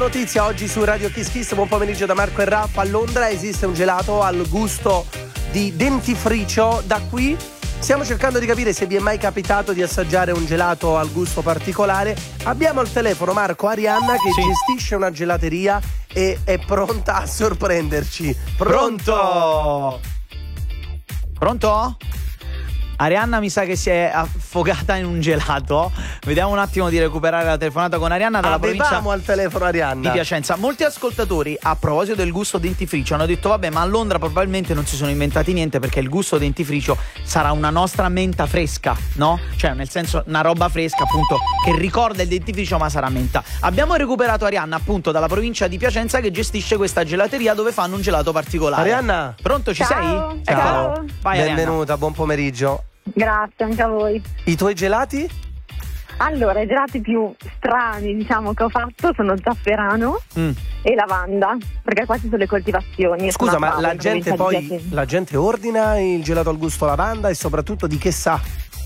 notizia oggi su Radio Kiss Kiss. Buon pomeriggio da Marco e Raffa. A Londra esiste un gelato al gusto di dentifricio. Da qui stiamo cercando di capire se vi è mai capitato di assaggiare un gelato al gusto particolare. Abbiamo al telefono Marco Arianna che gestisce una gelateria e è pronta a sorprenderci. Pronto? Arianna mi sa che si è affogata in un gelato. Vediamo un attimo di recuperare la telefonata con Arianna dalla provincia al telefono Arianna di Piacenza. Molti ascoltatori, a proposito del gusto dentifricio, hanno detto vabbè, ma a Londra probabilmente non si sono inventati niente, perché il gusto dentifricio sarà una nostra menta fresca, no? Cioè nel senso una roba fresca appunto che ricorda il dentifricio ma sarà menta. Abbiamo recuperato Arianna appunto dalla provincia di Piacenza che gestisce questa gelateria dove fanno un gelato particolare. Arianna, pronto, ci sei? Ciao. Eccolo. Vai, benvenuta, buon pomeriggio. Grazie anche a voi. I tuoi gelati? Allora, i gelati più strani, diciamo, che ho fatto sono zafferano e lavanda, perché queste sono le coltivazioni. Scusa, ma la gente ordina il gelato al gusto lavanda e soprattutto di che sa?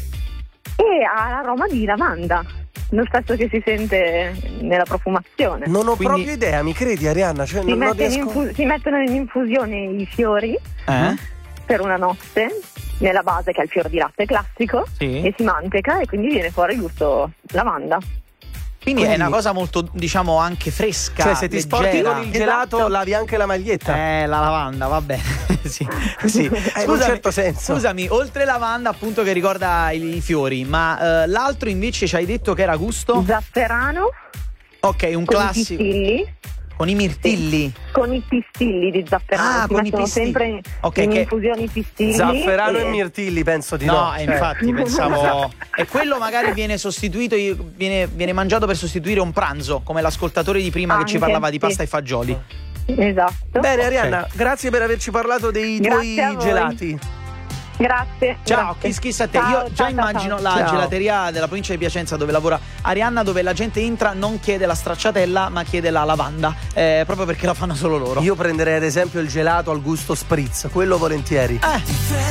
E ha l'aroma di lavanda, lo stesso che si sente nella profumazione. Non ho proprio idea, mi credi Arianna? Cioè, si mettono in infusione i fiori per una notte, nella base che è il fior di latte classico, e si manteca e quindi viene fuori il gusto lavanda. Quindi è una cosa molto, diciamo, anche fresca. Cioè, se ti sporti con il gelato, lavi anche la maglietta. La lavanda, va bene. sì. In un certo senso. Scusami, oltre lavanda, appunto, che ricorda i fiori, ma l'altro invece ci hai detto che era gusto? Zafferano. Ok, un classico. Con i mirtilli? Sì. Con i pistilli di zafferano. Con i pistilli. Sempre in infusioni pistilli. Zafferano e mirtilli, penso di no. Infatti pensavo. E quello magari viene sostituito, viene mangiato per sostituire un pranzo, come l'ascoltatore di prima che ci parlava di pasta e fagioli. Esatto. Bene Arianna, grazie per averci parlato dei tuoi gelati. Grazie. Ciao, Kiss a te. Io già immagino la gelateria della provincia di Piacenza dove lavora Arianna, dove la gente entra, non chiede la stracciatella ma chiede la lavanda, proprio perché la fanno solo loro. Io prenderei ad esempio il gelato al gusto spritz, quello volentieri.